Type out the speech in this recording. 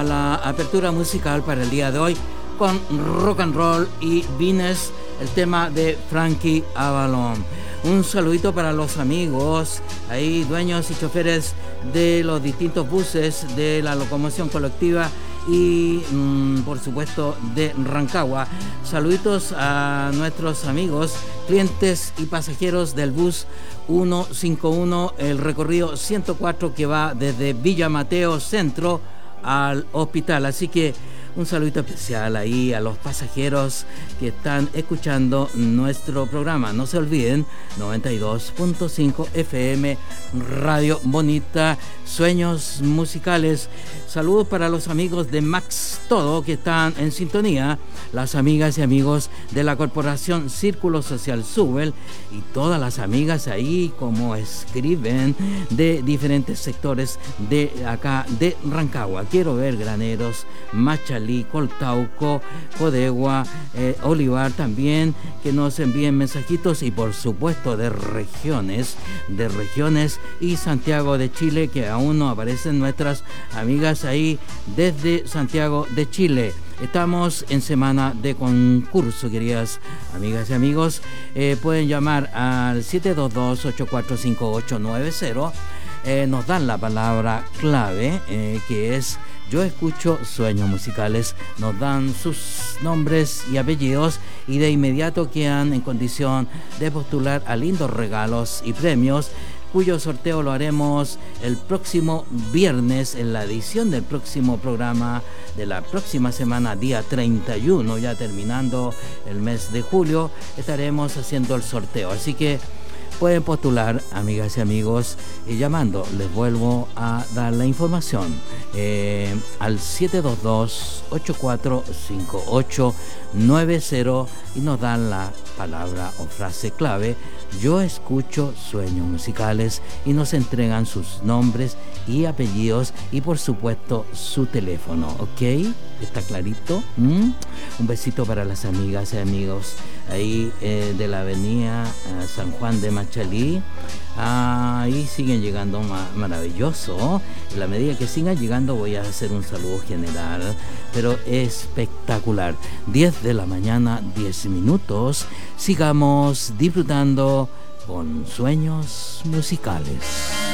a la apertura musical para el día de hoy con Rock and Roll y Vines, el tema de Frankie Avalon. Un saludito para los amigos, ahí dueños y choferes de los distintos buses de la locomoción colectiva y por supuesto de Rancagua. Saluditos a nuestros amigos, clientes y pasajeros del bus 151, el recorrido 104 que va desde Villa Mateo Centro al hospital. Así que un saludito especial ahí a los pasajeros que están escuchando nuestro programa. No se olviden, 92.5 FM, Radio Bonita, Sueños Musicales. Saludos para los amigos de Max Todo que están en sintonía, las amigas y amigos de la Corporación Círculo Social Subel y todas las amigas ahí como escriben de diferentes sectores de acá de Rancagua. Quiero ver graneros, Machalí, Coltauco, Codegua, Olivar también, que nos envíen mensajitos y por supuesto de regiones y Santiago de Chile, que aún no aparecen nuestras amigas ahí desde Santiago de Chile. Estamos en semana de concurso, queridas amigas y amigos. Pueden llamar al 722-845890. Nos dan la palabra clave, que es Yo Escucho Sueños Musicales. Nos dan sus nombres y apellidos y de inmediato quedan en condición de postular a lindos regalos y premios, cuyo sorteo lo haremos el próximo viernes en la edición del próximo programa de la próxima semana, día 31, ya terminando el mes de julio, estaremos haciendo el sorteo. Así que pueden postular, amigas y amigos, llamando. Les vuelvo a dar la información al 722-845890 y nos dan la palabra o frase clave Yo Escucho Sueños Musicales y nos entregan sus nombres y apellidos y por supuesto su teléfono, ¿ok? ¿Está clarito? Un besito para las amigas y amigos ahí de la avenida San Juan de Machalí. Ahí siguen llegando, maravilloso. En la medida que sigan llegando voy a hacer un saludo general, pero espectacular. 10 de la mañana, 10 minutos. Sigamos disfrutando con Sueños Musicales.